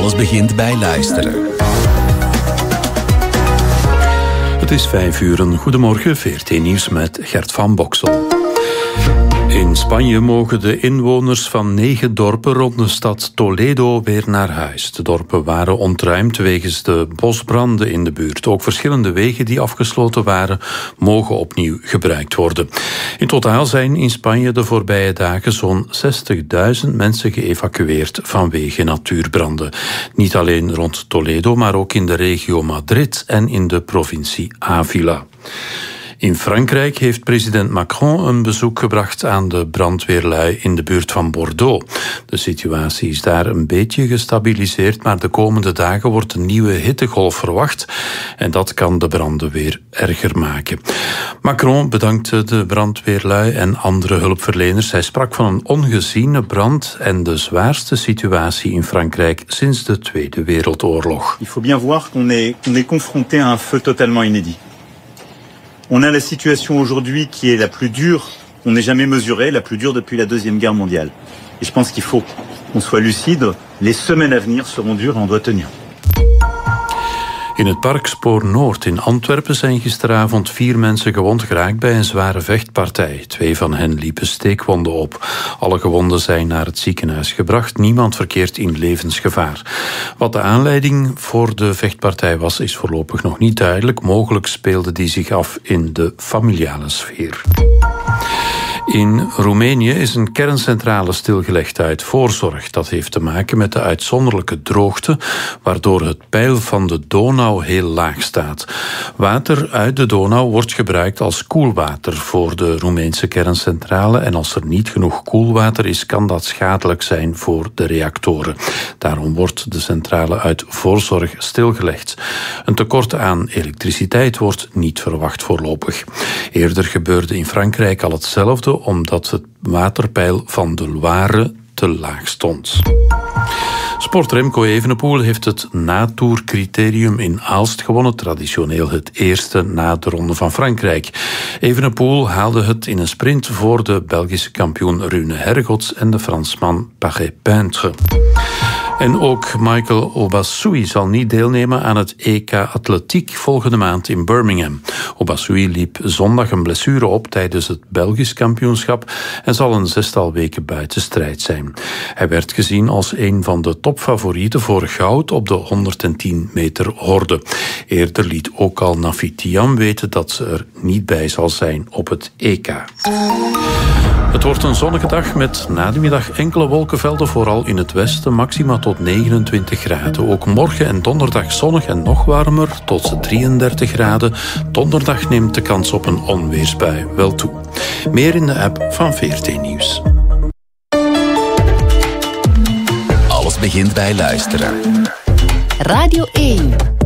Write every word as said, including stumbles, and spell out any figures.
Alles begint bij luisteren. Het is vijf uur. Een goedemorgen, V R T Nieuws met Gert van Boksel. In Spanje mogen de inwoners van negen dorpen rond de stad Toledo weer naar huis. De dorpen waren ontruimd wegens de bosbranden in de buurt. Ook verschillende wegen die afgesloten waren, mogen opnieuw gebruikt worden. In totaal zijn in Spanje de voorbije dagen zo'n zestigduizend mensen geëvacueerd vanwege natuurbranden. Niet alleen rond Toledo, maar ook in de regio Madrid en in de provincie Ávila. In Frankrijk heeft president Macron een bezoek gebracht aan de brandweerlui in de buurt van Bordeaux. De situatie is daar een beetje gestabiliseerd, maar de komende dagen wordt een nieuwe hittegolf verwacht en dat kan de branden weer erger maken. Macron bedankte de brandweerlui en andere hulpverleners. Hij sprak van een ongeziene brand en de zwaarste situatie in Frankrijk sinds de Tweede Wereldoorlog. Il faut bien voir qu'on est, qu'on est confronté à un feu totalement inédit. On a la situation aujourd'hui qui est la plus dure qu'on n'ait jamais mesurée, la plus dure depuis la Deuxième Guerre mondiale. Et je pense qu'il faut qu'on soit lucide. Les semaines à venir seront dures et on doit tenir. In het park Spoor Noord in Antwerpen zijn gisteravond vier mensen gewond geraakt bij een zware vechtpartij. Twee van hen liepen steekwonden op. Alle gewonden zijn naar het ziekenhuis gebracht. Niemand verkeert in levensgevaar. Wat de aanleiding voor de vechtpartij was, is voorlopig nog niet duidelijk. Mogelijk speelde die zich af in de familiale sfeer. In Roemenië is een kerncentrale stilgelegd uit voorzorg. Dat heeft te maken met de uitzonderlijke droogte, waardoor het peil van de Donau heel laag staat. Water uit de Donau wordt gebruikt als koelwater voor de Roemeense kerncentrale en als er niet genoeg koelwater is, kan dat schadelijk zijn voor de reactoren. Daarom wordt de centrale uit voorzorg stilgelegd. Een tekort aan elektriciteit wordt niet verwacht voorlopig. Eerder gebeurde in Frankrijk al hetzelfde, omdat het waterpeil van de Loire te laag stond. Sport Remco Evenepoel heeft het natoercriterium in Aalst gewonnen, traditioneel het eerste na de Ronde van Frankrijk. Evenepoel haalde het in een sprint voor de Belgische kampioen Rune Hergots en de Fransman Paré-Peintre. En ook Michael Obasui zal niet deelnemen aan het E K Atletiek volgende maand in Birmingham. Obasui liep zondag een blessure op tijdens het Belgisch kampioenschap en zal een zestal weken buiten strijd zijn. Hij werd gezien als een van de topfavorieten voor goud op de honderdtien meter horde. Eerder liet ook al Nafitiam weten dat ze er niet bij zal zijn op het E K. Het wordt een zonnige dag met na de middag enkele wolkenvelden, vooral in het westen, maxima tot negenentwintig graden. Ook morgen en donderdag zonnig en nog warmer, tot drieëndertig graden. Donderdag neemt de kans op een onweersbui wel toe. Meer in de app van V R T Nieuws. Alles begint bij luisteren. Radio één.